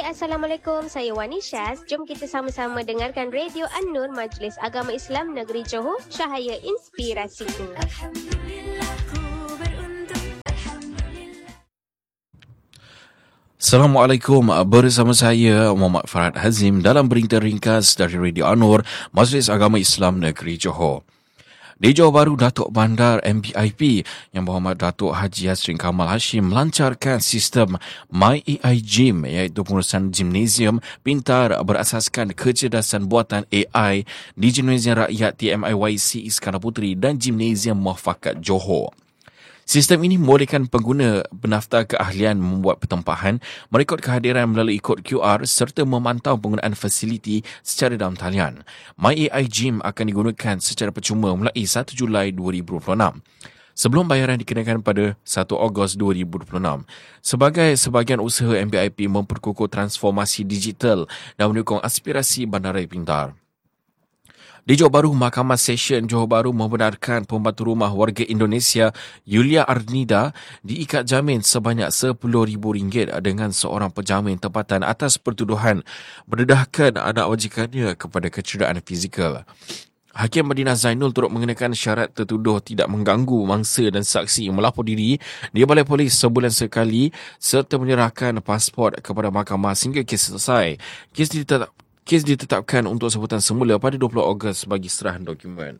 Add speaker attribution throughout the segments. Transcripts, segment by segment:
Speaker 1: Hai, Assalamualaikum. Saya Wani Syaz. Jom kita sama-sama dengarkan Radio An-Nur Majlis Agama Islam Negeri Johor, Cahaya Inspirasiku.
Speaker 2: Assalamualaikum, bersama saya Muhammad Farhad Hazim dalam berita ringkas dari Radio An-Nur Majlis Agama Islam Negeri Johor. Di Johor Bahru, Datuk Bandar MBIP Yang Berhormat Datuk Haji Yasrin Kamal Hashim melancarkan sistem MyAI Gym, iaitu pengurusan gimnasium pintar berasaskan kecerdasan buatan AI di Gimnasium Rakyat TMIYC Iskandar Puteri dan Gimnasium Muafakat Johor. Sistem ini membolehkan pengguna berdaftar keahlian membuat pertempahan, merekod kehadiran melalui kod QR serta memantau penggunaan fasiliti secara dalam talian. MyAI Gym akan digunakan secara percuma mulai 1 Julai 2026. Sebelum bayaran dikenakan pada 1 Ogos 2026. Sebagai sebahagian usaha MBIP memperkukuh transformasi digital dan mendukung aspirasi bandaraya pintar. Di Johor Bahru, Mahkamah Session Johor Bahru membenarkan pembantu rumah warga Indonesia Yulia Arnida diikat jamin sebanyak RM10,000 dengan seorang penjamin tempatan atas pertuduhan mendedahkan anak majikannya kepada kecederaan fizikal. Hakim Madinah Zainul turut mengenakan syarat tertuduh tidak mengganggu mangsa dan saksi melapor diri di balai polis sebulan sekali serta menyerahkan pasport kepada mahkamah sehingga kes selesai. Kes ditetapkan untuk sebutan semula pada 20 Ogos bagi serahan dokumen.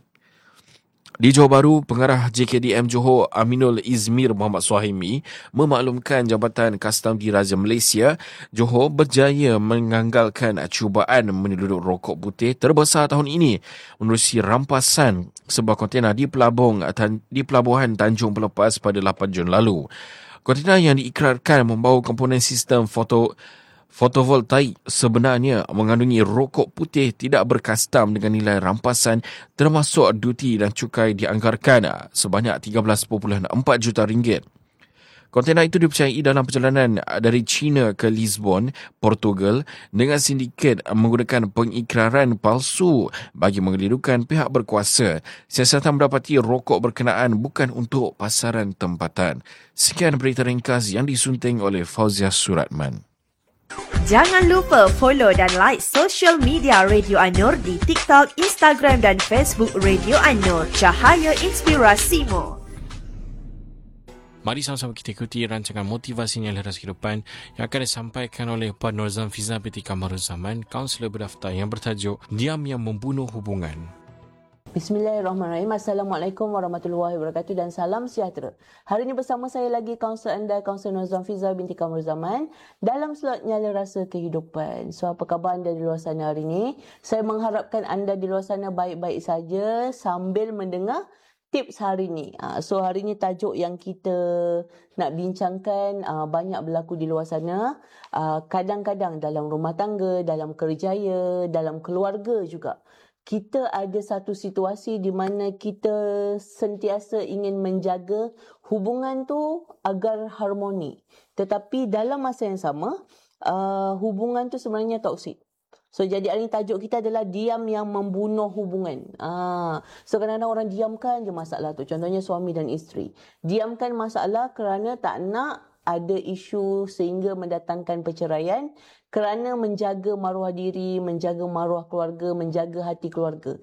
Speaker 2: Di Johor Bahru, Pengarah JKDM Johor Aminul Izmir Muhammad Suhaimi memaklumkan Jabatan Kastam Diraja Malaysia Johor berjaya menganggalkan cubaan menyelundup rokok putih terbesar tahun ini menerusi rampasan sebuah kontena di Pelabuhan Tanjung Pelepas pada 8 Jun lalu. Kontena yang diikrarkan membawa komponen sistem fotovoltaik sebenarnya mengandungi rokok putih tidak berkastam dengan nilai rampasan termasuk duti dan cukai dianggarkan sebanyak RM13.4 juta. Kontena itu dipercayai dalam perjalanan dari China ke Lisbon, Portugal dengan sindiket menggunakan pengikraran palsu bagi mengelirukan pihak berkuasa. Siasatan mendapati rokok berkenaan bukan untuk pasaran tempatan. Sekian berita ringkas yang disunting oleh Fauzia Suratman.
Speaker 3: Jangan lupa follow dan like social media Radio An-Nur di TikTok, Instagram dan Facebook Radio An-Nur, Cahaya Inspirasimu.
Speaker 2: Mari sama-sama kita ikuti rancangan motivasi nilai ras kehidupan yang akan disampaikan oleh Puan Norzam Fiza binti Kamarul Zaman, kaunselor berdaftar yang bertajuk Diam yang Membunuh Hubungan.
Speaker 4: Bismillahirrahmanirrahim. Assalamualaikum warahmatullahi wabarakatuh dan salam sejahtera. Hari ini bersama saya lagi kaunselor anda, Kaunselor Norzam Fiza binti Kamarul Zaman dalam slot Nyala Rasa Kehidupan. So, apa khabar anda di luar sana hari ini? Saya mengharapkan anda di luar sana baik-baik saja sambil mendengar tips hari ini. So, hari ini tajuk yang kita nak bincangkan banyak berlaku di luar sana. Kadang-kadang dalam rumah tangga, dalam kerjaya, dalam keluarga juga. Kita ada satu situasi di mana kita sentiasa ingin menjaga hubungan tu agar harmoni. Tetapi dalam masa yang sama, hubungan tu sebenarnya toksik. So, jadi hari ini tajuk kita adalah diam yang membunuh hubungan. So, kadang-kadang orang diamkan je masalah tu. Contohnya suami dan isteri. Diamkan masalah kerana tak nak ada isu sehingga mendatangkan perceraian kerana menjaga maruah diri, menjaga maruah keluarga, menjaga hati keluarga.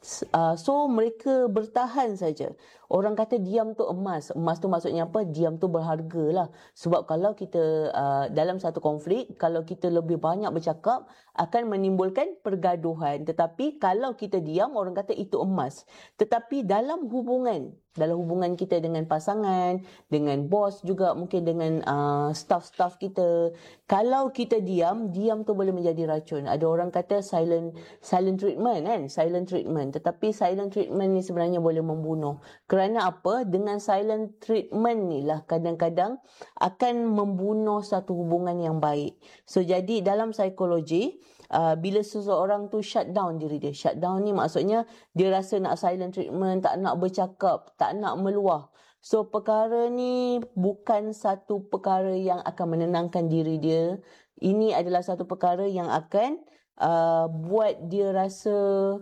Speaker 4: So, mereka bertahan saja. Orang kata diam tu emas. Emas tu maksudnya apa? Diam tu berharga lah. Sebab kalau kita dalam satu konflik, kalau kita lebih banyak bercakap, akan menimbulkan pergaduhan. Tetapi kalau kita diam, orang kata itu emas. Tetapi dalam hubungan kita dengan pasangan, dengan bos juga, mungkin dengan staff-staff kita, kalau kita diam tu boleh menjadi racun. Ada orang kata silent treatment kan? Silent treatment. Tetapi silent treatment ni sebenarnya boleh membunuh. Kerana apa? Dengan silent treatment ni lah kadang-kadang akan membunuh satu hubungan yang baik. So, jadi dalam psikologi, bila seseorang tu shut down diri dia. Shut down ni maksudnya dia rasa nak silent treatment, tak nak bercakap, tak nak meluah. So, perkara ni bukan satu perkara yang akan menenangkan diri dia. Ini adalah satu perkara yang akan buat dia rasa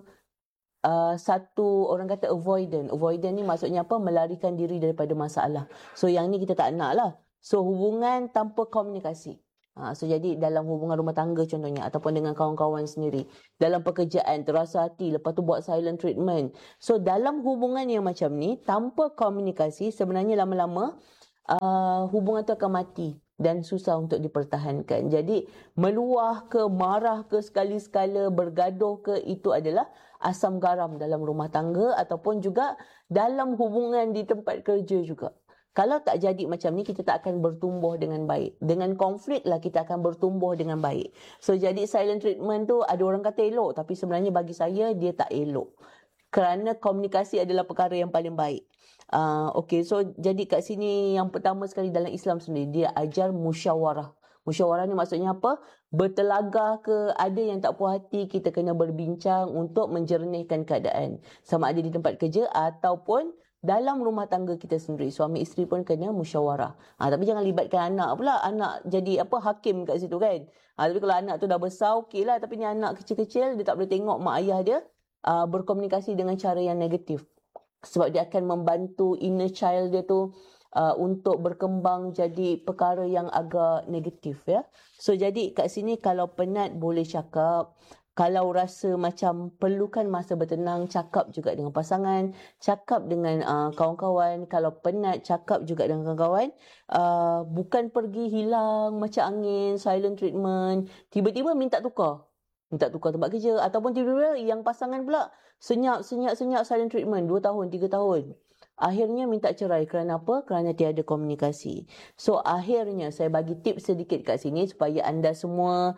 Speaker 4: satu, orang kata avoidant. Avoidant ni maksudnya apa? Melarikan diri daripada masalah. So, yang ni kita tak nak lah. So, hubungan tanpa komunikasi. So jadi dalam hubungan rumah tangga contohnya ataupun dengan kawan-kawan sendiri, dalam pekerjaan terasa hati, lepas tu buat silent treatment. So dalam hubungan yang macam ni tanpa komunikasi, sebenarnya lama-lama hubungan tu akan mati dan susah untuk dipertahankan. Jadi meluah ke, marah ke, sekali-sekala bergaduh ke, itu adalah asam garam dalam rumah tangga ataupun juga dalam hubungan di tempat kerja juga. Kalau tak jadi macam ni, kita tak akan bertumbuh dengan baik. Dengan konflik lah kita akan bertumbuh dengan baik. So jadi silent treatment tu ada orang kata elok, tapi sebenarnya bagi saya dia tak elok. Kerana komunikasi adalah perkara yang paling baik. Okay, so jadi kat sini yang pertama sekali dalam Islam sendiri, dia ajar musyawarah. Musyawarah ni maksudnya apa? Bertelagah ke, ada yang tak puas hati, kita kena berbincang untuk menjernihkan keadaan. Sama ada di tempat kerja ataupun dalam rumah tangga kita sendiri. Suami isteri pun kena musyawarah. Tapi jangan libatkan anak pula. Anak jadi hakim kat situ kan. Tapi kalau anak tu dah besar, okey lah. Tapi ni anak kecil-kecil, dia tak boleh tengok mak ayah dia berkomunikasi dengan cara yang negatif. Sebab dia akan membantu inner child dia tu untuk berkembang jadi perkara yang agak negatif ya. So jadi kat sini kalau penat boleh cakap. Kalau rasa macam perlukan masa bertenang, cakap juga dengan pasangan, cakap dengan kawan-kawan. Kalau penat, cakap juga dengan kawan-kawan. Bukan pergi hilang macam angin, silent treatment. Tiba-tiba minta tukar tempat kerja. Ataupun tiba-tiba yang pasangan pula senyap silent treatment 2 tahun, 3 tahun. Akhirnya minta cerai. Kerana apa? Kerana tiada komunikasi. So akhirnya saya bagi tips sedikit kat sini supaya anda semua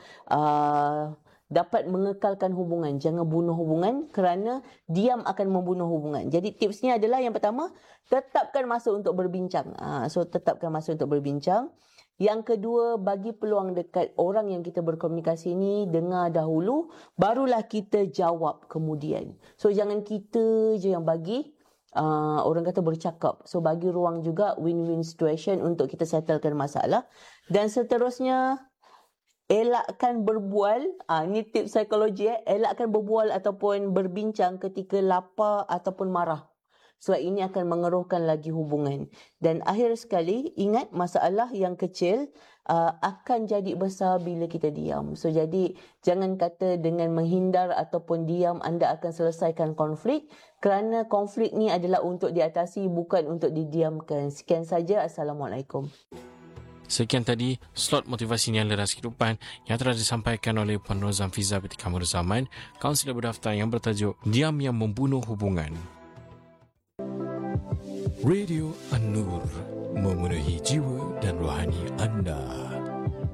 Speaker 4: dapat mengekalkan hubungan. Jangan bunuh hubungan kerana diam akan membunuh hubungan. Jadi tipsnya adalah yang pertama, tetapkan masa untuk berbincang. So tetapkan masa untuk berbincang. Yang kedua, bagi peluang dekat orang yang kita berkomunikasi ni, dengar dahulu, barulah kita jawab kemudian. So jangan kita je yang bagi, orang kata bercakap. So bagi ruang juga win-win situation untuk kita settlekan masalah. Dan seterusnya, elakkan berbual. Ini tips psikologi. Elakkan berbual ataupun berbincang ketika lapar ataupun marah. Sebab ini akan mengeruhkan lagi hubungan. Dan akhir sekali, ingat masalah yang kecil akan jadi besar bila kita diam. So jadi jangan kata dengan menghindar ataupun diam anda akan selesaikan konflik. Kerana konflik ni adalah untuk diatasi, bukan untuk didiamkan. Sekian saja. Assalamualaikum.
Speaker 5: Sekian tadi slot motivasi Nilai Leras Kehidupan yang telah disampaikan oleh Puan Nur Zamfiza binti Kamar Zaman, kaunselor berdaftar yang bertajuk Diam yang Membunuh Hubungan. Radio An-Nur, memenuhi jiwa dan rohani anda.